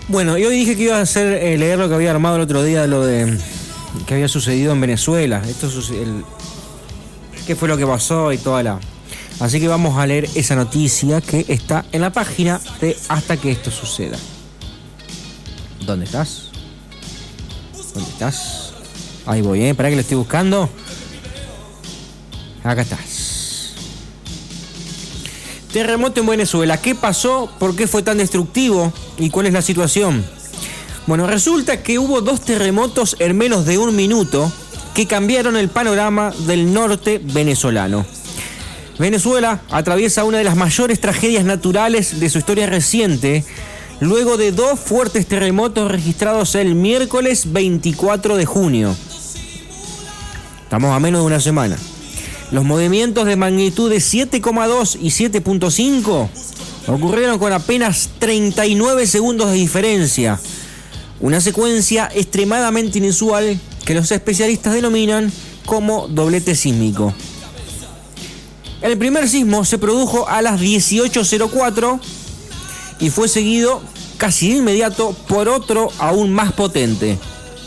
Bueno, y hoy dije que iba a hacer leer lo que había armado el otro día, lo de que había sucedido en Venezuela. ¿Qué fue lo que pasó y toda la... Así que vamos a leer esa noticia que está en la página de Hasta que esto suceda. ¿Dónde estás? ¿Dónde estás? Ahí voy, para que lo estoy buscando. Acá estás. Terremoto en Venezuela. ¿Qué pasó? ¿Por qué fue tan destructivo? ¿Y cuál es la situación? Bueno, resulta que hubo 2 terremotos en menos de 1 minuto que cambiaron el panorama del norte venezolano. Venezuela atraviesa una de las mayores tragedias naturales de su historia reciente, luego de 2 fuertes terremotos registrados el miércoles 24 de junio. Estamos a menos de una semana. Los movimientos de magnitud de 7,2 y 7,5 ocurrieron con apenas 39 segundos de diferencia. Una secuencia extremadamente inusual que los especialistas denominan como doblete sísmico. El primer sismo se produjo a las 18:04 y fue seguido casi de inmediato por otro aún más potente.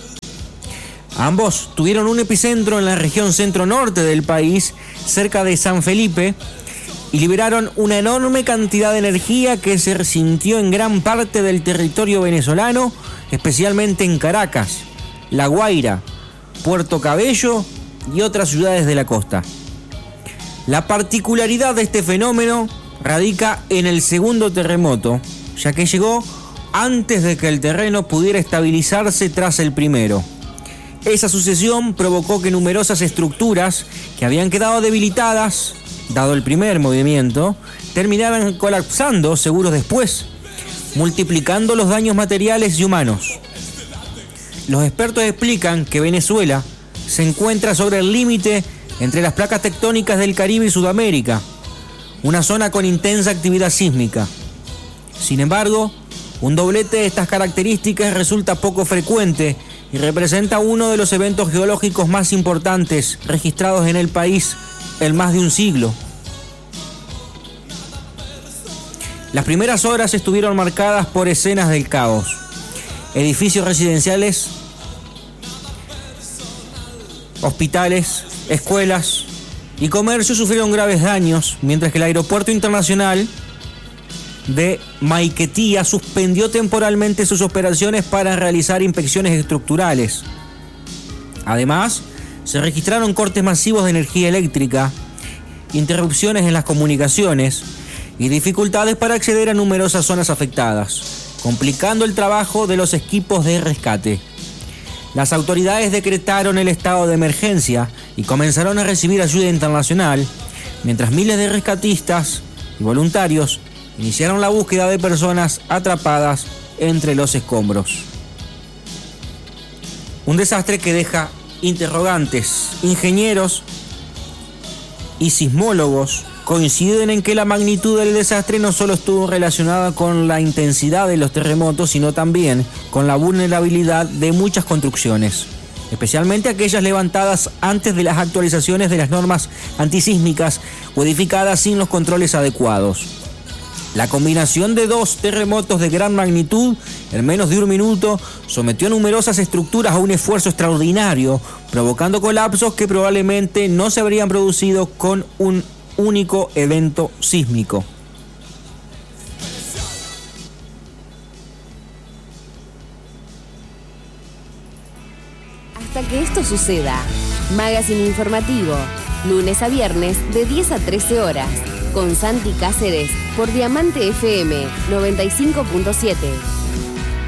Ambos tuvieron un epicentro en la región centro-norte del país, cerca de San Felipe, y liberaron una enorme cantidad de energía que se resintió en gran parte del territorio venezolano, especialmente en Caracas, La Guaira, Puerto Cabello y otras ciudades de la costa. La particularidad de este fenómeno radica en el segundo terremoto, ya que llegó antes de que el terreno pudiera estabilizarse tras el primero. Esa sucesión provocó que numerosas estructuras que habían quedado debilitadas, dado el primer movimiento, terminaran colapsando seguros después, multiplicando los daños materiales y humanos. Los expertos explican que Venezuela se encuentra sobre el límite entre las placas tectónicas del Caribe y Sudamérica, una zona con intensa actividad sísmica. Sin embargo, un doblete de estas características resulta poco frecuente y representa uno de los eventos geológicos más importantes registrados en el país en más de un siglo. Las primeras horas estuvieron marcadas por escenas del caos. Edificios residenciales, hospitales, escuelas y comercios sufrieron graves daños, mientras que el aeropuerto internacional de Maiquetía suspendió temporalmente sus operaciones para realizar inspecciones estructurales. Además, se registraron cortes masivos de energía eléctrica, interrupciones en las comunicaciones y dificultades para acceder a numerosas zonas afectadas, complicando el trabajo de los equipos de rescate. Las autoridades decretaron el estado de emergencia y comenzaron a recibir ayuda internacional, mientras miles de rescatistas y voluntarios iniciaron la búsqueda de personas atrapadas entre los escombros. Un desastre que deja interrogantes. Ingenieros y sismólogos coinciden en que la magnitud del desastre no solo estuvo relacionada con la intensidad de los terremotos, sino también con la vulnerabilidad de muchas construcciones, especialmente aquellas levantadas antes de las actualizaciones de las normas antisísmicas o edificadas sin los controles adecuados. La combinación de 2 terremotos de gran magnitud en menos de 1 minuto sometió a numerosas estructuras a un esfuerzo extraordinario, provocando colapsos que probablemente no se habrían producido con un único evento sísmico. Hasta que esto suceda. Magazine informativo, lunes a viernes de 10 a 13 horas. Con Santi Cáceres por Diamante FM 95.7.